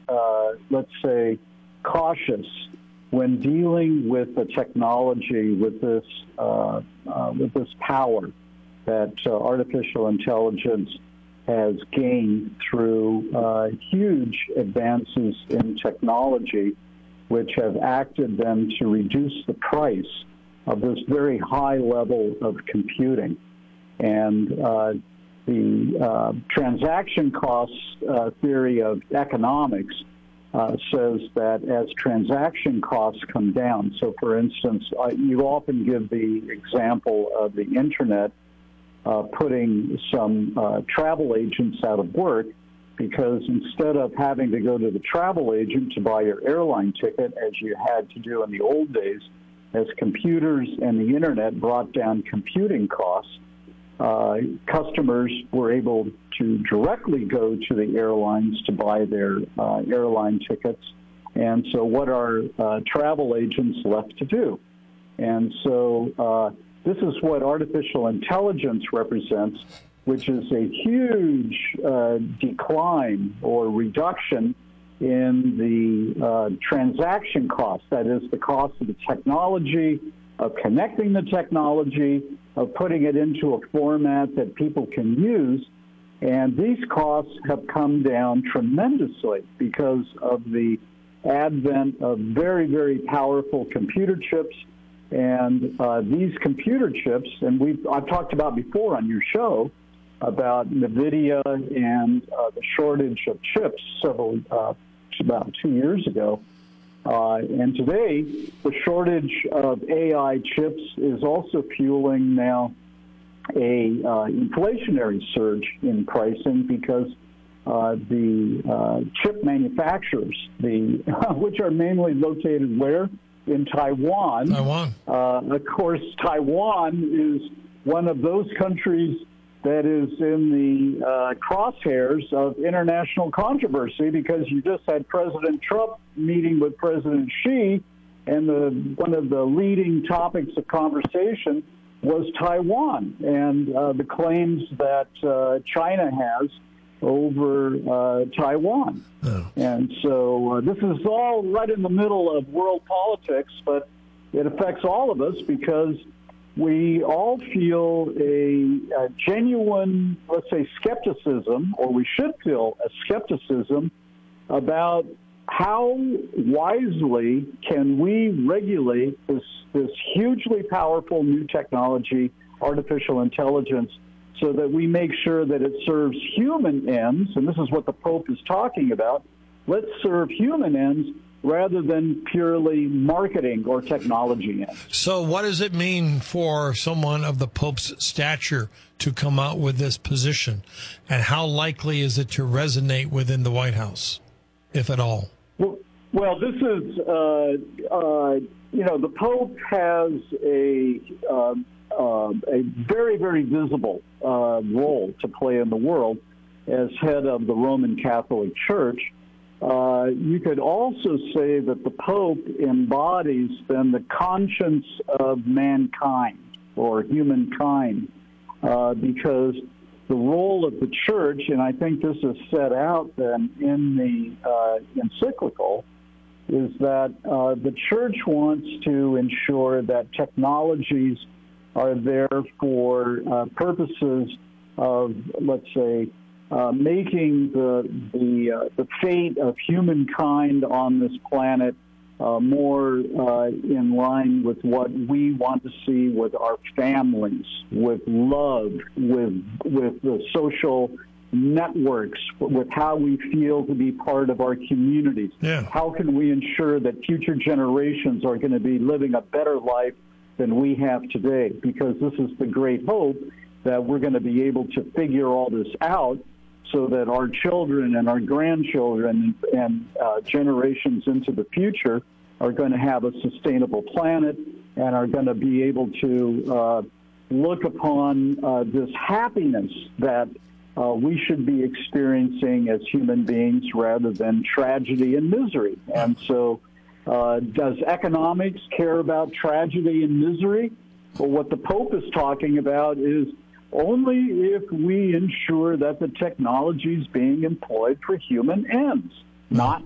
let's say, cautious when dealing with the technology, with this power that artificial intelligence has gained through huge advances in technology, which have acted then to reduce the price of this very high level of computing. And the transaction cost theory of economics says that as transaction costs come down, so for instance, you often give the example of the internet putting some travel agents out of work, because instead of having to go to the travel agent to buy your airline ticket, as you had to do in the old days, as computers and the internet brought down computing costs, customers were able to directly go to the airlines to buy their airline tickets. And so what are travel agents left to do? And so this is what artificial intelligence represents, which is a huge decline or reduction in the transaction cost. That is the cost of the technology, of connecting the technology, of putting it into a format that people can use. And these costs have come down tremendously because of the advent of very, very powerful computer chips. And these computer chips, and I've talked about before on your show about NVIDIA and the shortage of chips about 2 years ago. And today, the shortage of AI chips is also fueling now a inflationary surge in pricing because the chip manufacturers, which are mainly located where? In Taiwan. Of course, Taiwan is one of those countries that is in the crosshairs of international controversy because you just had President Trump meeting with President Xi, and one of the leading topics of conversation was Taiwan and the claims that China has over Taiwan. Oh. And so this is all right in the middle of world politics, but it affects all of us because we all feel a genuine, let's say, skepticism, or we should feel a skepticism about how wisely can we regulate this hugely powerful new technology, artificial intelligence, so that we make sure that it serves human ends, and this is what the Pope is talking about. Let's serve human ends rather than purely marketing or technology ends. So what does it mean for someone of the Pope's stature to come out with this position? And how likely is it to resonate within the White House, if at all? Well, this is, the Pope has a very, very visible role to play in the world as head of the Roman Catholic Church. You could also say that the Pope embodies then the conscience of mankind or humankind, because the role of the Church, and I think this is set out then in the encyclical, is that the Church wants to ensure that technologies are there for purposes of, let's say, making the fate of humankind on this planet more in line with what we want to see with our families, with love, with the social networks, with how we feel to be part of our communities. Yeah. How can we ensure that future generations are going to be living a better life than we have today? Because this is the great hope that we're going to be able to figure all this out so that our children and our grandchildren and generations into the future are going to have a sustainable planet and are going to be able to look upon this happiness that we should be experiencing as human beings rather than tragedy and misery. And so does economics care about tragedy and misery? Well, what the Pope is talking about is only if we ensure that the technology is being employed for human ends, not